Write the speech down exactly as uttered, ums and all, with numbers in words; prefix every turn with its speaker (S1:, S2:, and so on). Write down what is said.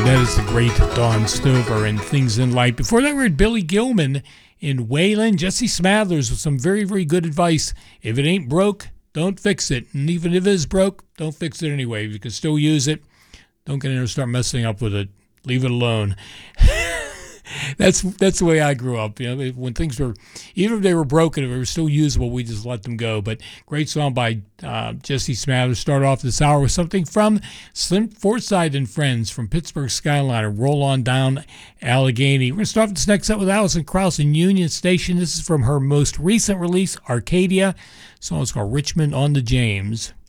S1: That is the great Don Stover and Things in Light. Before that, we heard Billy Gilman in Waylon, Jesse Smathers with some very, very good advice. If it ain't broke, don't fix it. And even if it is broke, don't fix it anyway. You can still use it. Don't get in there and start messing up with it. Leave it alone. That's that's the way I grew up. You know, when things were, even if they were broken, if they were still usable, we just let them go. But great song by uh, Jesse Smathers. Start off this hour with something from Slim Forsythe and Friends from Pittsburgh Skyliner. Roll on down Allegheny. We're going to start this next set with Alison Krauss and Union Station. This is from her most recent release, Arcadia. The song is called Richmond on the James.